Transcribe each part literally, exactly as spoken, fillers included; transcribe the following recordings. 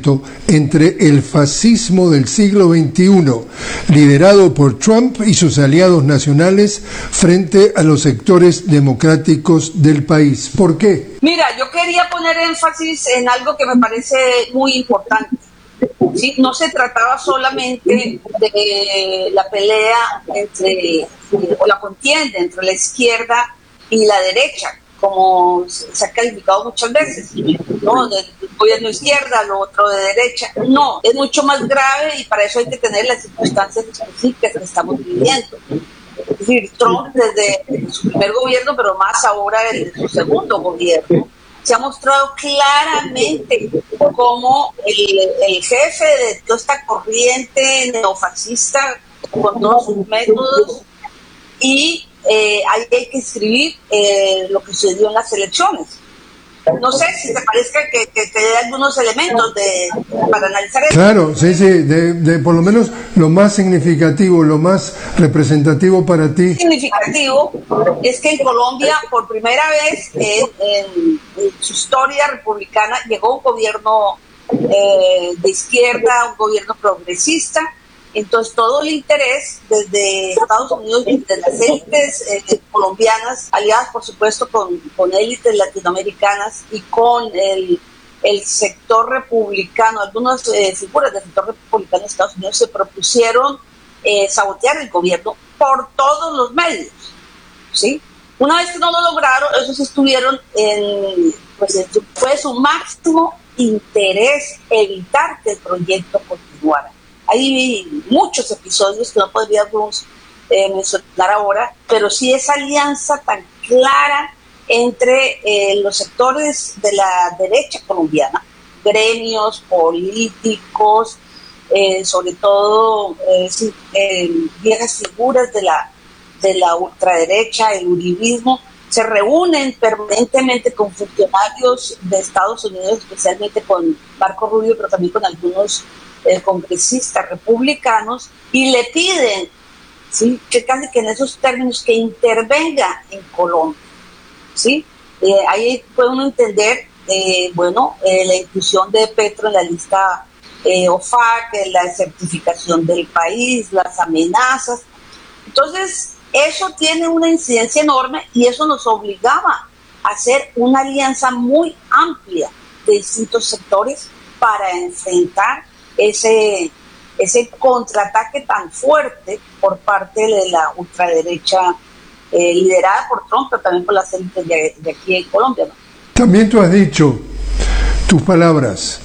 enfrentamiento entre el fascismo del siglo veintiuno, liderado por Trump y sus aliados nacionales, frente a los sectores democráticos del país. ¿Por qué? Mira, yo quería poner énfasis en algo que me parece muy importante. ¿Sí? No se trataba solamente de la pelea entre, o la contienda entre la izquierda y la derecha, como se ha calificado muchas veces, ¿no? Del gobierno de izquierda, lo otro de derecha. No, es mucho más grave y para eso hay que tener las circunstancias específicas que estamos viviendo. Es decir, Trump desde su primer gobierno, pero más ahora desde su segundo gobierno, se ha mostrado claramente como el, el jefe de toda esta corriente neofascista con todos sus métodos, y eh, hay, hay que escribir eh, lo que sucedió en las elecciones. No sé si te parezca que, que te dé algunos elementos de, para analizar eso. Claro, sí, sí, de, de por lo menos lo más significativo, lo más representativo para ti. Significativo es que en Colombia, por primera vez en, en, en su historia republicana, llegó un gobierno eh, de izquierda, un gobierno progresista. Entonces todo el interés desde Estados Unidos y de las élites eh, colombianas, aliadas por supuesto con, con élites latinoamericanas y con el, el sector republicano, algunas eh, figuras del sector republicano de Estados Unidos se propusieron eh, sabotear el gobierno por todos los medios, ¿sí? Una vez que no lo lograron, esos estuvieron en, pues, en su, fue su máximo interés evitar que el proyecto continuara. Hay muchos episodios que no podríamos eh, mencionar ahora, pero sí esa alianza tan clara entre eh, los sectores de la derecha colombiana, gremios políticos, eh, sobre todo eh, eh, viejas figuras de la, de la ultraderecha, el uribismo, se reúnen permanentemente con funcionarios de Estados Unidos, especialmente con Marco Rubio, pero también con algunos eh, congresistas republicanos, y le piden, ¿sí?, que casi que en esos términos, que intervenga en Colombia, ¿sí? Eh, ahí puede uno entender, eh, bueno, eh, la inclusión de Petro en la lista eh, O F A C, la certificación del país, las amenazas. Entonces, eso tiene una incidencia enorme y eso nos obligaba a hacer una alianza muy amplia de distintos sectores para enfrentar ese, ese contraataque tan fuerte por parte de la ultraderecha eh, liderada por Trump, pero también por las élites de, de aquí en Colombia, ¿no? También tú has dicho tus palabras.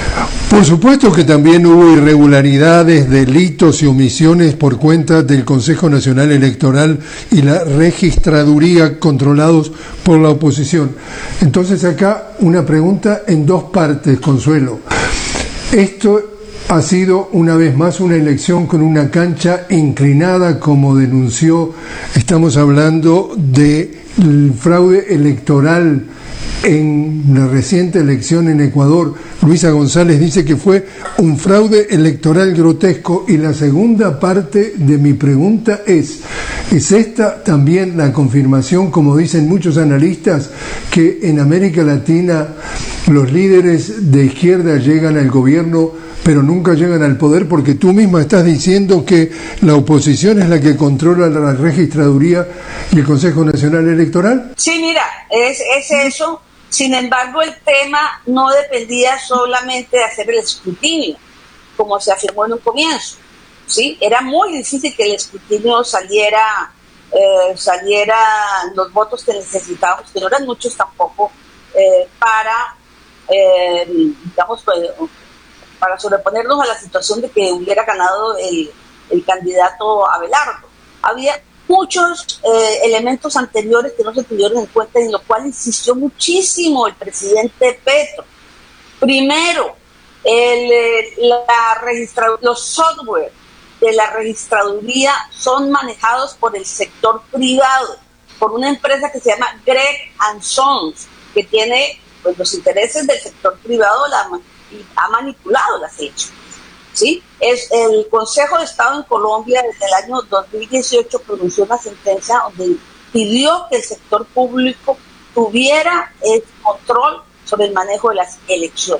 Por supuesto que también hubo irregularidades, delitos y omisiones por cuenta del Consejo Nacional Electoral y la registraduría controlados por la oposición. Entonces acá una pregunta en dos partes, Consuelo. Esto ha sido una vez más una elección con una cancha inclinada, como denunció, estamos hablando del fraude electoral en la reciente elección en Ecuador. Luisa González dice que fue un fraude electoral grotesco, y la segunda parte de mi pregunta es, ¿es esta también la confirmación, como dicen muchos analistas, que en América Latina los líderes de izquierda llegan al gobierno pero nunca llegan al poder? Porque tú misma estás diciendo que la oposición es la que controla la registraduría y el Consejo Nacional Electoral. Sí, mira, es, es eso. Sin embargo, el tema no dependía solamente de hacer el escrutinio, como se afirmó en un comienzo, ¿sí? Era muy difícil que el escrutinio saliera, eh, saliera los votos que necesitábamos, que no eran muchos tampoco, eh, para, eh, digamos, pues, para sobreponernos a la situación de que hubiera ganado el, el candidato Abelardo. Había muchos eh, elementos anteriores que no se tuvieron en cuenta, en lo cual insistió muchísimo el presidente Petro. Primero, el, la registra- los software de la registraduría son manejados por el sector privado, por una empresa que se llama Gregg and Sons, que tiene, pues, los intereses del sector privado, la y ha manipulado las elecciones, ¿sí? Es el Consejo de Estado en Colombia desde el año dos mil dieciocho pronunció una sentencia donde pidió que el sector público tuviera el control sobre el manejo de las elecciones.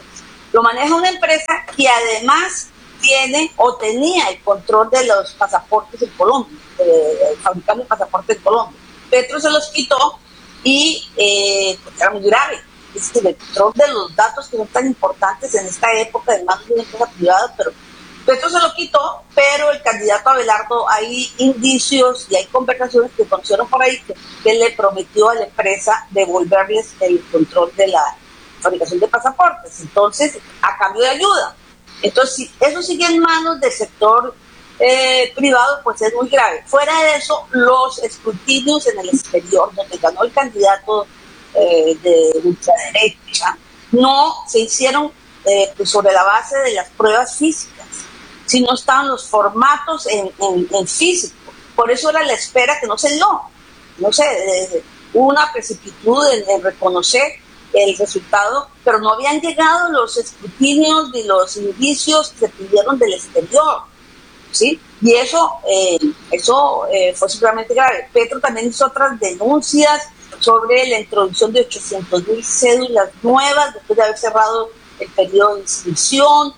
Lo maneja una empresa que además tiene o tenía el control de los pasaportes en Colombia, eh, fabricando pasaportes en Colombia. Petro se los quitó y eh, pues era muy grave. Es que el control de los datos que son tan importantes en esta época, además de una empresa privada, pero Petro se lo quitó, pero el candidato Abelardo, hay indicios y hay conversaciones que conocieron por ahí que, que le prometió a la empresa devolverles el control de la fabricación de pasaportes, entonces, a cambio de ayuda. Entonces, si eso sigue en manos del sector eh, privado, pues es muy grave. Fuera de eso, los escrutinios en el exterior, donde ganó el candidato eh, de ultraderecha, no se hicieron eh, pues sobre la base de las pruebas físicas, sino estaban los formatos en, en, en físico. Por eso era la espera que no se dio. No sé, eh, hubo una precipitud en, en reconocer el resultado, pero no habían llegado los escrutinios ni los indicios que se pidieron del exterior, ¿sí? Y eso, eh, eso eh, fue seguramente grave. Petro también hizo otras denuncias sobre la introducción de ochocientos mil cédulas nuevas después de haber cerrado el periodo de inscripción,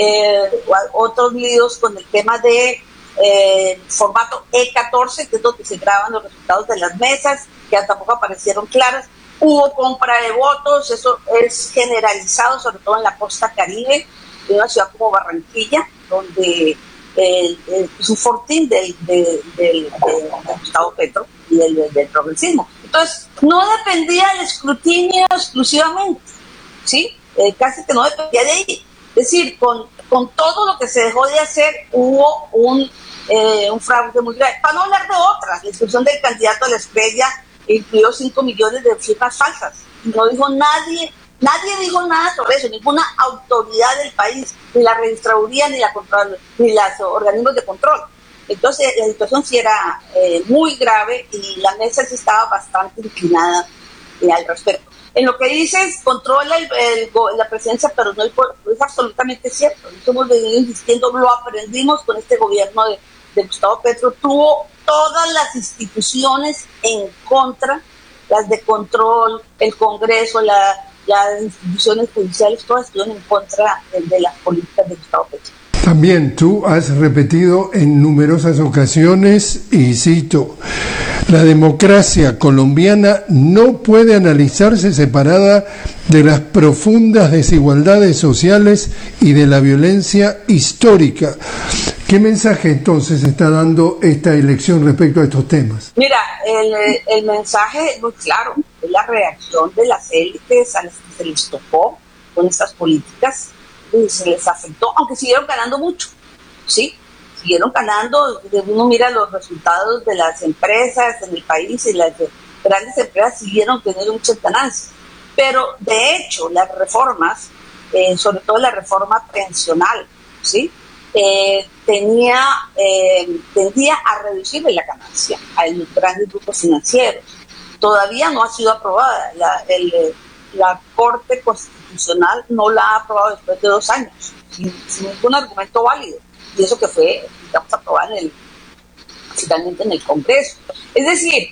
eh, otros líos con el tema de eh, formato E catorce, que es donde se graban los resultados de las mesas, que tampoco aparecieron claras. Hubo compra de votos, eso es generalizado, sobre todo en la costa caribe, de una ciudad como Barranquilla, donde eh, eh, es un fortín del, del, del, del Gustavo Petro y del, del, del progresismo. Entonces, no dependía del escrutinio exclusivamente, ¿sí? Eh, casi que no dependía de ahí. Es decir, con, con todo lo que se dejó de hacer, hubo un, eh, un fraude muy grave. Para no hablar de otras, la inscripción del candidato a la estrella incluyó cinco millones de firmas falsas. No dijo nadie, nadie dijo nada sobre eso, ninguna autoridad del país, ni la registraduría, ni la control, ni los organismos de control. Entonces la situación sí era eh, muy grave y la mesa sí estaba bastante inclinada eh, al respecto. En lo que dices, controla el, el, la presidencia, pero no es, es absolutamente cierto. Estamos insistiendo, lo aprendimos con este gobierno de, de Gustavo Petro, tuvo todas las instituciones en contra, las de control, el Congreso, la, las instituciones judiciales, todas estuvieron en contra de, de las políticas de Gustavo Petro. También tú has repetido en numerosas ocasiones, y cito, la democracia colombiana no puede analizarse separada de las profundas desigualdades sociales y de la violencia histórica. ¿Qué mensaje entonces está dando esta elección respecto a estos temas? Mira, el, el mensaje es muy claro, es la reacción de las élites a las que se les tocó con estas políticas, y se les afectó, aunque siguieron ganando mucho, ¿sí? Siguieron ganando, uno mira los resultados de las empresas en el país y las grandes empresas siguieron teniendo muchas ganancias, pero de hecho las reformas, eh, sobre todo la reforma pensional, ¿sí? Eh, tenía, eh, tendía a reducirle la ganancia a los grandes grupos financieros. Todavía no ha sido aprobada. La, el, la Corte Constitucional no la ha aprobado después de dos años, sin, sin ningún argumento válido. Y eso que fue, digamos, aprobada en el, finalmente en el Congreso. Es decir,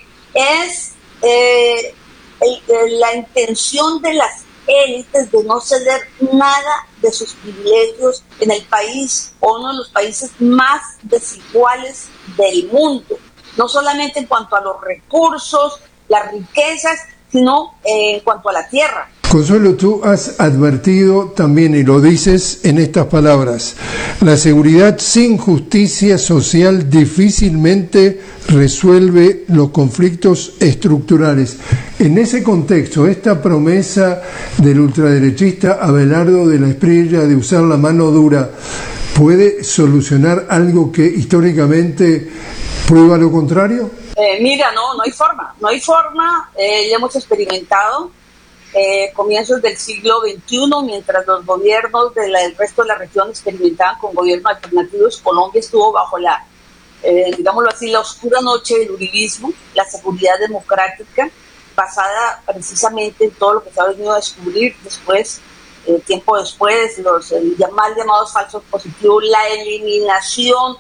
es eh, el, el, la intención de las élites de no ceder nada de sus privilegios en el país, o uno de los países más desiguales del mundo, no solamente en cuanto a los recursos, las riquezas, sino eh, en cuanto a la tierra. Consuelo, tú has advertido también, y lo dices en estas palabras, la seguridad sin justicia social difícilmente resuelve los conflictos estructurales. En ese contexto, esta promesa del ultraderechista Abelardo de la Espriella de usar la mano dura, ¿puede solucionar algo que históricamente prueba lo contrario? Eh, mira, no, no hay forma, no hay forma, eh, ya hemos experimentado Eh, comienzos del siglo veintiuno, mientras los gobiernos del de resto de la región experimentaban con gobiernos alternativos, Colombia estuvo bajo la, eh, digámoslo así, la oscura noche del uribismo, la seguridad democrática, basada precisamente en todo lo que se ha venido a descubrir después, eh, tiempo después, los eh, mal llamados falsos positivos, la eliminación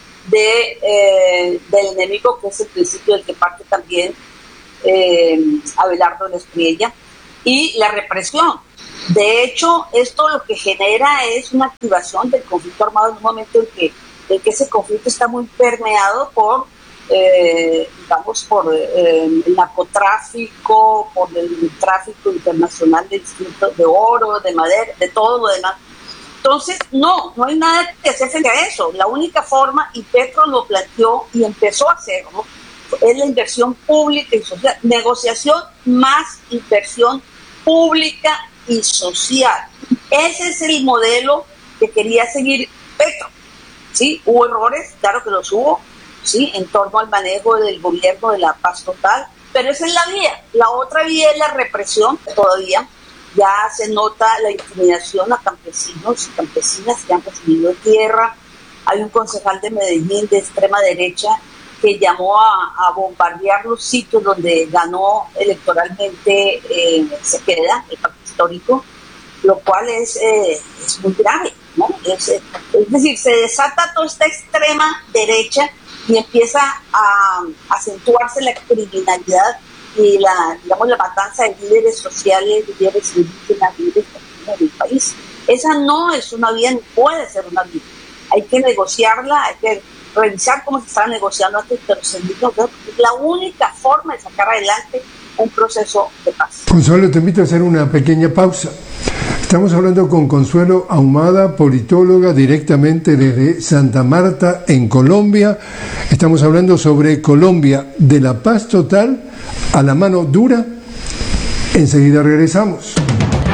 de, eh, del enemigo, que es el principio del que parte también eh, Abelardo de la Espriella, y la represión. De hecho, esto lo que genera es una activación del conflicto armado en un momento en que, en que ese conflicto está muy permeado por, eh, digamos, por eh, el narcotráfico, por el tráfico internacional de distintos, de oro, de madera, de todo lo demás. Entonces, no, no hay nada que hacer frente a eso. La única forma, y Petro lo planteó y empezó a hacerlo, es la inversión pública y social. Negociación más inversión pública y social. Ese es el modelo que quería seguir Petro. ¿Sí? Hubo errores, claro que los hubo, ¿sí? En torno al manejo del gobierno de la paz total, pero esa es la vía. La otra vía es la represión, todavía. Ya se nota la intimidación a campesinos y campesinas que han recibido tierra. Hay un concejal de Medellín de extrema derecha que llamó a, a bombardear los sitios donde ganó electoralmente eh, Cepeda, el partido histórico, lo cual es, eh, es muy grave, ¿no? Es, es decir, se desata toda esta extrema derecha y empieza a acentuarse la criminalidad y la, digamos, la matanza de líderes sociales, de líderes indígenas, líderes del país. Esa no es una vía, no puede ser una vía. Hay que negociarla, hay que revisar cómo se estaba negociando antes, pero seguirlo, es la única forma de sacar adelante un proceso de paz. Consuelo, te invito a hacer una pequeña pausa. Estamos hablando con Consuelo Ahumada, politóloga, directamente desde Santa Marta, en Colombia. Estamos hablando sobre Colombia, de la paz total a la mano dura. Enseguida regresamos.